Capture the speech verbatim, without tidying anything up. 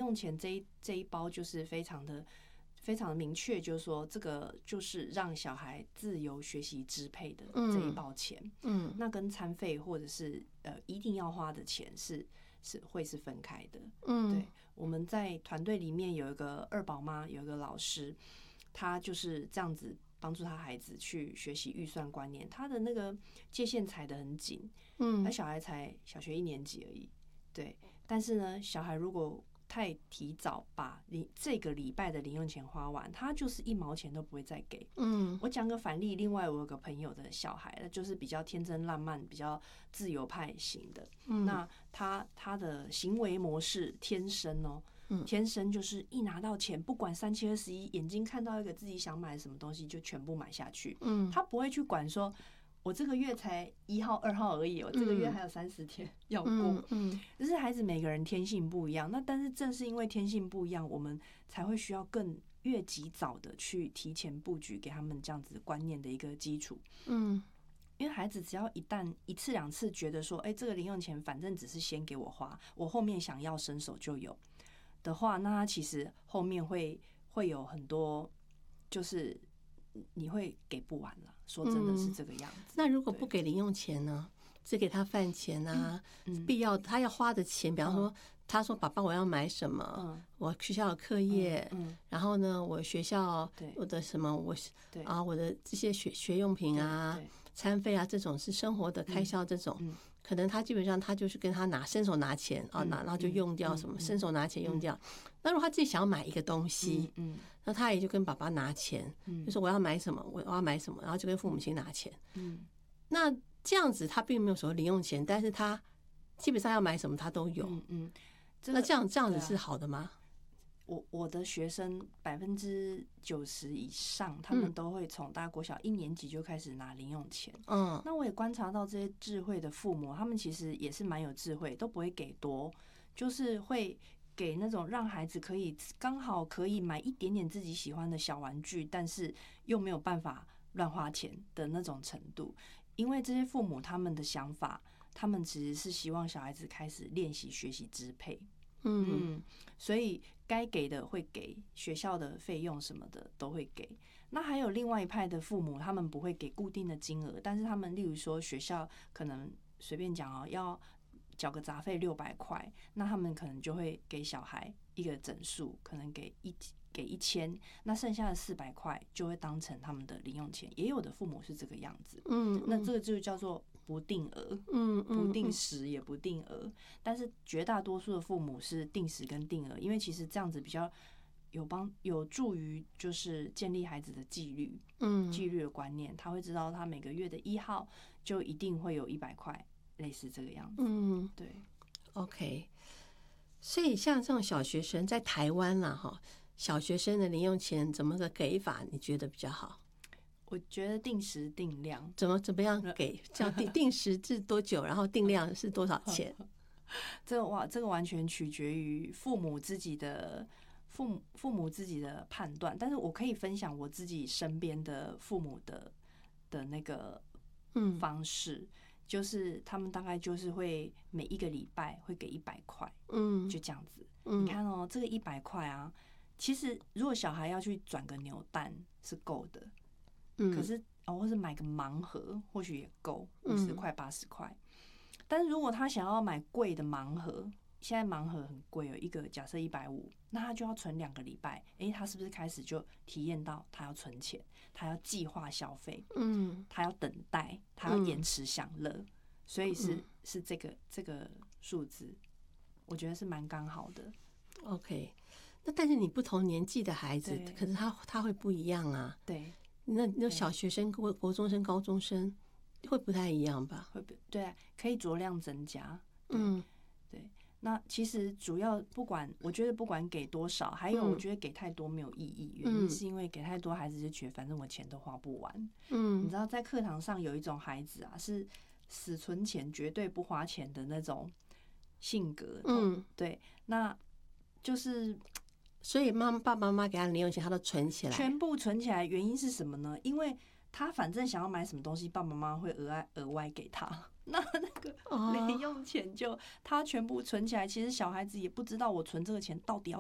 用钱这一这一包就是非常的非常的明确，就是说这个就是让小孩自由学习支配的这一包钱。嗯，那跟餐费或者是呃一定要花的钱是是会是分开的。嗯，对，我们在团队里面有一个二宝妈，有一个老师，他就是这样子帮助他孩子去学习预算观念，他的那个界限踩得很紧。嗯，他小孩才小学一年级而已。对，但是呢，小孩如果太提早把这个礼拜的零用钱花完，他就是一毛钱都不会再给。嗯，我讲个反例，另外我有个朋友的小孩，就是比较天真烂漫、比较自由派型的。嗯，那他他的行为模式天生哦，天生就是一拿到钱，不管三七二十一，眼睛看到一个自己想买什么东西就全部买下去。嗯，他不会去管说，我这个月才一号、二号而已，我这个月还有三十天要过。嗯，嗯，就是孩子每个人天性不一样，那但是正是因为天性不一样，我们才会需要更越及早的去提前布局，给他们这样子观念的一个基础。嗯，因为孩子只要一旦一次两次觉得说，哎、欸，这个零用钱反正只是先给我花，我后面想要伸手就有的话，那他其实后面会会有很多就是。你会给不完了，说真的是这个样子。嗯， 那如果不给零用钱呢？只给他饭钱啊，嗯，必要他要花的钱，比方说，他说：“爸爸，我要买什么？嗯，我学校的课业，嗯，然后呢，我学校我的什么，我啊，我的这些学学用品啊，餐费啊，这种是生活的开销，这种，嗯，可能他基本上他就是跟他拿伸手拿钱啊，拿然后就用掉什么，伸手拿钱用掉。那如果他自己想要买一个东西，嗯，那他也就跟爸爸拿钱，就说我要买什么，我要买什么，然后就跟父母亲拿钱，嗯，那。这样子他并没有所谓零用钱，但是他基本上要买什么他都有。嗯嗯，这个、那这样这样子是好的吗？ 我我的学生百分之九十以上，他们都会从大国小一年级就开始拿零用钱。嗯，那我也观察到这些智慧的父母，他们其实也是蛮有智慧，都不会给多，就是会给那种让孩子可以刚好可以买一点点自己喜欢的小玩具，但是又没有办法乱花钱的那种程度。因为这些父母他们的想法，他们其实是希望小孩子开始练习学习支配。嗯，所以该给的会给，学校的费用什么的都会给。那还有另外一派的父母，他们不会给固定的金额，但是他们例如说学校可能随便讲哦，要缴个杂费六百块，那他们可能就会给小孩一个整数，可能给一给一千，那剩下的四百块就会当成他们的零用钱。也有的父母是这个样子，嗯，那这个就叫做不定额，嗯，不定时也不定额。但是绝大多数的父母是定时跟定额，因为其实这样子比较有帮有助于就是建立孩子的纪律，嗯，纪律的观念，他会知道他每个月的一号就一定会有一百块，类似这个样子，嗯，对 ，OK。所以像这种小学生在台湾啦，哈。小学生的零用钱怎么个给法？你觉得比较好？ 我觉得定时定量， 怎么怎么样给？这样定定时是多久？然后定量是多少钱？ 这个哇，这个完全取决于父母自己的父母父母自己的判断。但是我可以分享我自己身边的父母的的那个方式。嗯，就是他们大概就是会每一个礼拜会给一百块，嗯，就这样子。嗯，你看哦，这个一百块啊。其实，如果小孩要去转个扭蛋是够的，嗯，可是哦，或是买个盲盒或许也够五十块、八十块。但是如果他想要买贵的盲盒，现在盲盒很贵哦，一个假设一百五，那他就要存两个礼拜。哎，他是不是开始就体验到他要存钱，他要计划消费，嗯，他要等待，他要延迟享乐，所以是是这个这个数字，我觉得是蛮刚好的。 OK。那但是你不同年纪的孩子，可是他他会不一样啊。 对， 那那小学生、国国中生、高中生会不太一样吧？ 会，对啊，可以酌量增加。嗯，对。那其实主要不管，我觉得不管给多少，还有我觉得给太多没有意义。原因是因为给太多，孩子就觉得反正我钱都花不完。嗯，你知道在课堂上有一种孩子啊，是死存钱、绝对不花钱的那种性格。嗯，对，那就是。 所以妈妈爸爸妈妈给他零用钱，他都存起来， 全部存起来。原因是什么呢？因为他反正想要买什么东西，爸爸妈妈会额外额外给他。那那个零用钱就他全部存起来。其实小孩子也不知道我存这个钱到底要